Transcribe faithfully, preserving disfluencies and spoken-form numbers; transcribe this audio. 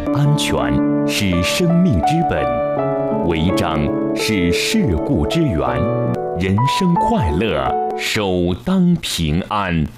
安全是生命之本，违章是事故之源。人生快乐，首当平安。